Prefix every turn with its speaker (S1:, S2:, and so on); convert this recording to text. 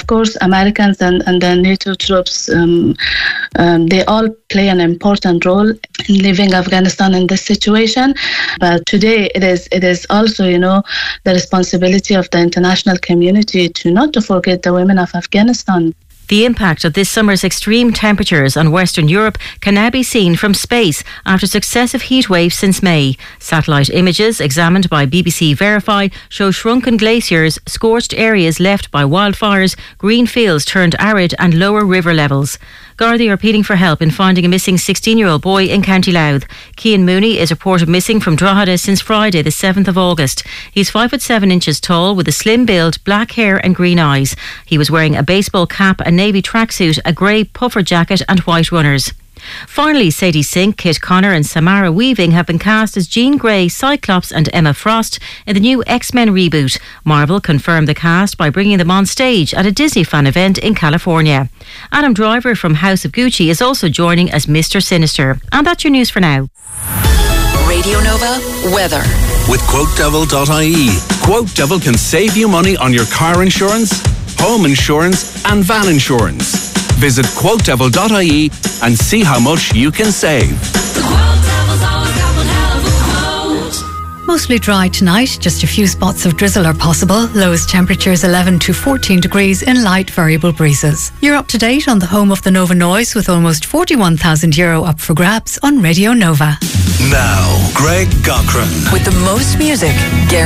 S1: course, Americans and the NATO troops, they all play an important role in leaving Afghanistan in this situation. But today it is also, the responsibility of the international community not to forget the women of Afghanistan.
S2: The impact of this summer's extreme temperatures on Western Europe can now be seen from space after successive heat waves since May. Satellite images examined by BBC Verify show shrunken glaciers, scorched areas left by wildfires, green fields turned arid and lower river levels. Gardaí are pleading for help in finding a missing 16-year-old boy in County Louth. Cian Mooney is reported missing from Drogheda since Friday, the 7th of August. He's 5'7" tall with a slim build, black hair and green eyes. He was wearing a baseball cap, a navy tracksuit, a grey puffer jacket and white runners. Finally, Sadie Sink, Kit Connor and Samara Weaving have been cast as Jean Grey, Cyclops and Emma Frost in the new X-Men reboot. Marvel confirmed the cast by bringing them on stage at a Disney fan event in California. Adam Driver from House of Gucci is also joining as Mr. Sinister. And that's your news for now.
S3: Radio Nova weather.
S4: With QuoteDevil.ie. Quote Devil can save you money on your car insurance, home insurance and van insurance. Visit QuoteDevil.ie and see how much you can save.
S5: Mostly dry tonight, just a few spots of drizzle are possible. Lowest temperatures 11 to 14 degrees in light variable breezes. You're up to date on the home of the Nova Noise with almost €41,000 up for grabs on Radio Nova.
S4: Now, Greg Cochran.
S3: With the most music,